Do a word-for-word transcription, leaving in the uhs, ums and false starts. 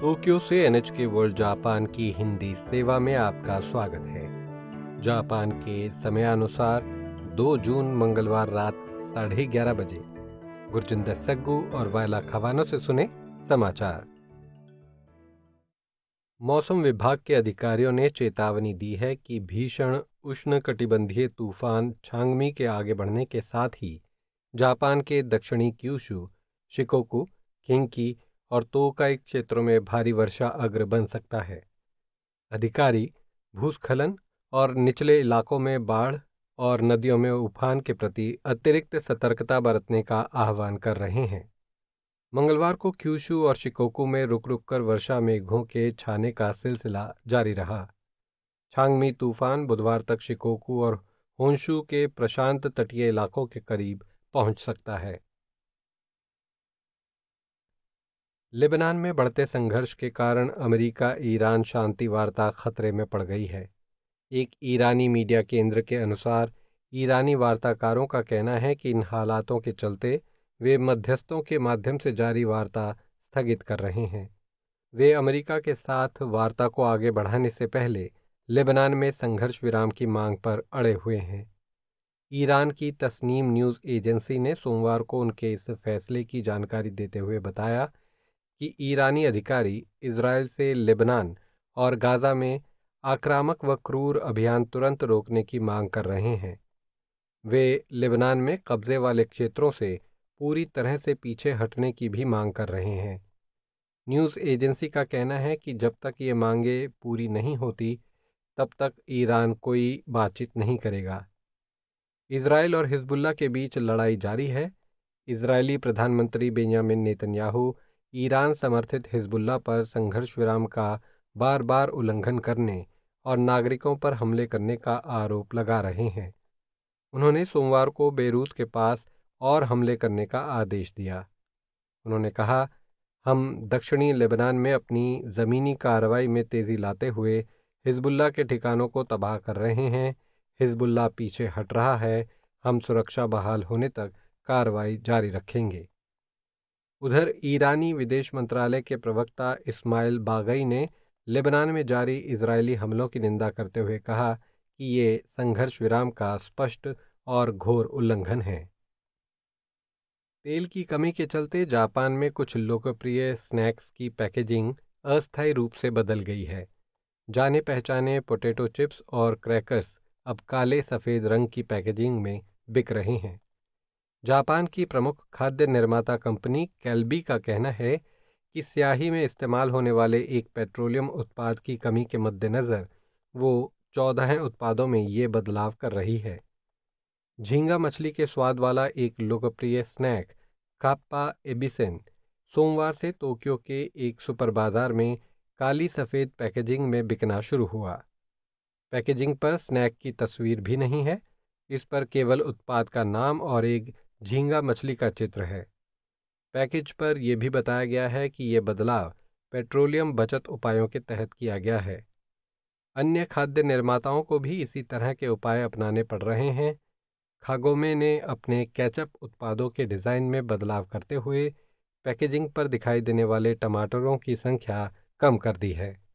Tokyo से N H के world Japan की हिंदी सेवा में आपका स्वागत है। जापान के समयानुसार दो जून मंगलवार रात साढ़े ग्यारह बजे गुरजिंदर सग्गू और वायला खवानो से सुने समाचार। मौसम विभाग के अधिकारियों ने चेतावनी दी है कि भीषण उष्णकटिबंधीय तूफान छांगमी के आगे बढ़ने के साथ ही जापान के दक्षिणी क्यूशू, शिकोकू, किंकी और तोकाई क्षेत्रों में भारी वर्षा अग्र बन सकता है। अधिकारी भूस्खलन और निचले इलाकों में बाढ़ और नदियों में उफान के प्रति अतिरिक्त सतर्कता बरतने का आह्वान कर रहे हैं। मंगलवार को क्यूशू और शिकोकू में रुक रुक कर वर्षा मेघों के छाने का सिलसिला जारी रहा। छांगमी तूफान बुधवार तक शिकोकू और होंशू के प्रशांत तटीय इलाकों के करीब पहुंच सकता है। लेबनान में बढ़ते संघर्ष के कारण अमेरिका ईरान शांति वार्ता खतरे में पड़ गई है। एक ईरानी मीडिया केंद्र के अनुसार ईरानी वार्ताकारों का कहना है कि इन हालातों के चलते वे मध्यस्थों के माध्यम से जारी वार्ता स्थगित कर रहे हैं। वे अमेरिका के साथ वार्ता को आगे बढ़ाने से पहले लेबनान में संघर्ष विराम की मांग पर अड़े हुए हैं। ईरान की तस्नीम न्यूज़ एजेंसी ने सोमवार को उनके इस फैसले की जानकारी देते हुए बताया कि ईरानी अधिकारी इजरायल से लेबनान और गाज़ा में आक्रामक व क्रूर अभियान तुरंत रोकने की मांग कर रहे हैं। वे लेबनान में कब्जे वाले क्षेत्रों से पूरी तरह से पीछे हटने की भी मांग कर रहे हैं। न्यूज़ एजेंसी का कहना है कि जब तक ये मांगें पूरी नहीं होती तब तक ईरान कोई बातचीत नहीं करेगा। इजरायल और हिजबुल्लाह के बीच लड़ाई जारी है। इजरायली प्रधानमंत्री बेंजामिन नेतन्याहू ईरान समर्थित हिजबुल्लाह पर संघर्ष विराम का बार बार उल्लंघन करने और नागरिकों पर हमले करने का आरोप लगा रहे हैं। उन्होंने सोमवार को बेरूत के पास और हमले करने का आदेश दिया। उन्होंने कहा, हम दक्षिणी लेबनान में अपनी ज़मीनी कार्रवाई में तेज़ी लाते हुए हिजबुल्लाह के ठिकानों को तबाह कर रहे हैं। हिजबुल्लाह पीछे हट रहा है। हम सुरक्षा बहाल होने तक कार्रवाई जारी रखेंगे। उधर ईरानी विदेश मंत्रालय के प्रवक्ता इस्माइल बागई ने लेबनान में जारी इजरायली हमलों की निंदा करते हुए कहा कि ये संघर्ष विराम का स्पष्ट और घोर उल्लंघन है। तेल की कमी के चलते जापान में कुछ लोकप्रिय स्नैक्स की पैकेजिंग अस्थायी रूप से बदल गई है। जाने पहचाने पोटैटो चिप्स और क्रैकर्स अब काले सफ़ेद रंग की पैकेजिंग में बिक रहे हैं। जापान की प्रमुख खाद्य निर्माता कंपनी कैल्बी का कहना है कि स्याही में इस्तेमाल होने वाले एक पेट्रोलियम उत्पाद की कमी के मद्देनज़र वो चौदह उत्पादों में ये बदलाव कर रही है। झींगा मछली के स्वाद वाला एक लोकप्रिय स्नैक काप्पा एबिसेन सोमवार से टोक्यो के एक सुपर बाजार में काली सफ़ेद पैकेजिंग में बिकना शुरू हुआ। पैकेजिंग पर स्नैक की तस्वीर भी नहीं है। इस पर केवल उत्पाद का नाम और एक झींगा मछली का चित्र है। पैकेज पर यह भी बताया गया है कि यह बदलाव पेट्रोलियम बचत उपायों के तहत किया गया है। अन्य खाद्य निर्माताओं को भी इसी तरह के उपाय अपनाने पड़ रहे हैं। खागोमे ने अपने केचप उत्पादों के डिज़ाइन में बदलाव करते हुए पैकेजिंग पर दिखाई देने वाले टमाटरों की संख्या कम कर दी है।